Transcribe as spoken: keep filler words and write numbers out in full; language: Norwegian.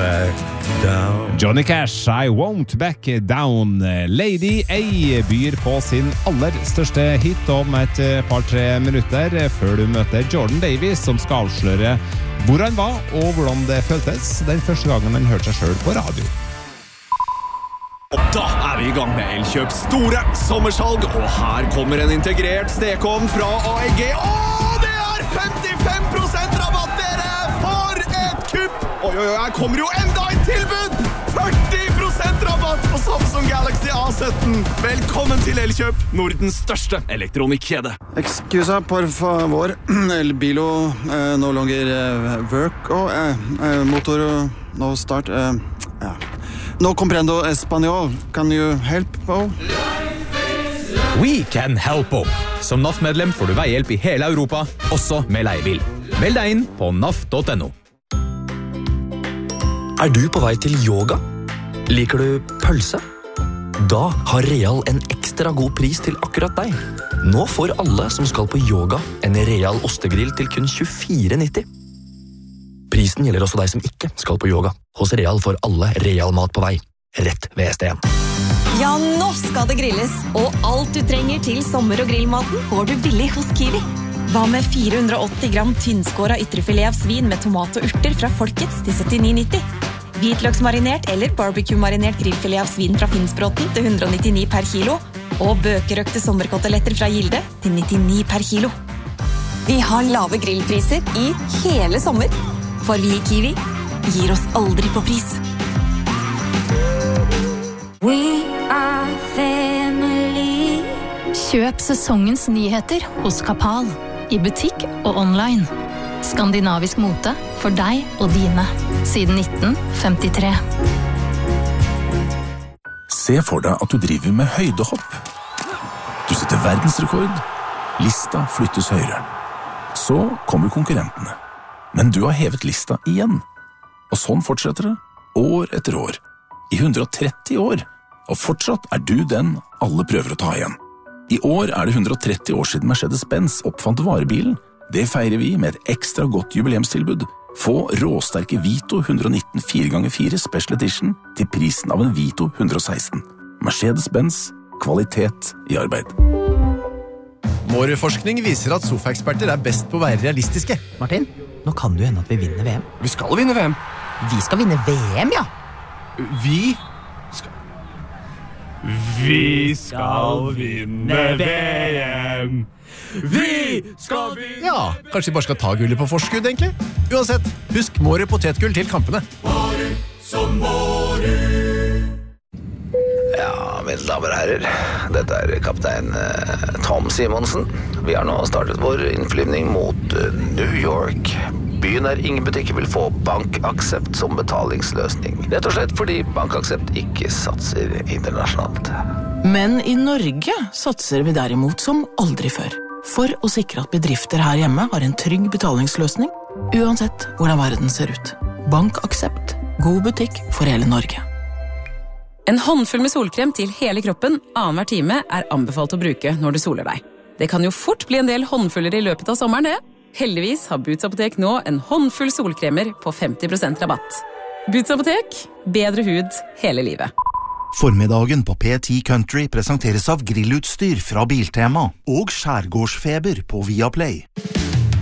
back down. Johnny Cash, I Won't Back Down. Lady A byr på sin aller største hit om et par-tre minutter før du møter Jordan Davis, som skal avsløre hvor han var og hvordan det føltes den første gangen han hørte seg selv på radio. Og da er vi i gang med Elkjøps store sommersalg, og her kommer en integrert stekeovn fra A E G. Åh, det er femtifem prosent rabatt, dere! For et kupp! Oi, oi, oi, her kommer jo enda et tilbud! førti prosent rabatt på Samsung Galaxy A sytten. Velkommen til Elkjøp, Nordens største elektronikkjede. Excusa, por favor. El bilo eh, no longer eh, work. Og eh, eh, motor no start. Eh, ja. No comprendo español. Can you help, oh? We can help, oh. Som N A F-medlem får du veihjelp i hele Europa, også med leiebil. Meld deg inn på N A F punktum no. Er du på vei til yoga? Liker du pølse? Da har Real en ekstra god pris til akkurat deg. Nå får alle som skal på yoga en Real ostegrill til kun tjuefire nitti. Prisen gjelder også deg som ikke skal på yoga. Hos Real får alle Real mat på vei. Rett ved S D en. Ja, nå skal det grilles, og alt du trenger til sommer- og grillmaten får du billig hos Kiwi. Hva med fire hundre og åtti gram tynnskåret ytrefilet av svin med tomat og urter fra Folkets til syttini nitti? Hvitløksmarinert eller barbecue-marinert grillfilet av svin fra Finnsbråten til hundre og nittini per kilo, og bøkerøkte sommerkoteletter fra Gilde til nittini per kilo. Vi har lave grillpriser i hele sommer, for vi i Kiwi gir oss aldri på pris. We are family. Kjøp sesongens nyheter hos Kapal, i butikk og online. Skandinavisk mote for deg og dine, siden nitten femtitre. Se for deg at du driver med høydehopp. Du setter verdensrekord. Lista flyttes høyere. Så kommer konkurrentene. Men du har hevet lista igjen. Og sånn fortsetter det, år etter år. I hundre og tretti år. Og fortsatt er du den alle prøver å ta igjen. I år er det hundre og tretti år siden Mercedes-Benz oppfant varebilen. Det feirer vi med et ekstra godt jubileumstilbud. Få råsterke Vito hundre og nitten fire ganger fire Special Edition til prisen av en Vito hundre og seksten. Mercedes-Benz, kvalitet i arbeid. Vår forskning viser at sofaeksperter er best på å være realistiske. Martin, nå kan det jo hende at vi vinner V M. Vi skal vinne V M. Vi skal vinne V M, ja. Vi skal... Vi skal vinne V M! Vi skal vinne! Ja, kanskje vi bare skal ta gullet på forskudd, egentlig? Uansett, husk Mårud potetgull til kampene. Mårud, så Mårud! Ja, mine damer og herrer, dette er kaptein eh, Tom Simonsen. Vi har nå startet vår innflyvning mot eh, New York. Byen der ingen butikker vil få BankAksept som betalingsløsning. Rett og slett fordi BankAksept ikke satser internasjonalt. Men i Norge satser vi derimot som aldri før. For å sikre at bedrifter her hjemme har en trygg betalingsløsning, uansett hvordan verden ser ut. BankAksept. God butikk for hele Norge. En håndfull med solkrem til hele kroppen annenhver time er anbefalt å bruke når du soler deg. Det kan jo fort bli en del håndfuller i løpet av sommeren, det. Heldigvis har Boots Apotek nå en håndfull solkremer på femti prosent rabatt. Boots Apotek, bedre hud hele livet. Formiddagen på P ti Country presenteres av grillutstyr fra Biltema og skjærgårdsfeber på Viaplay.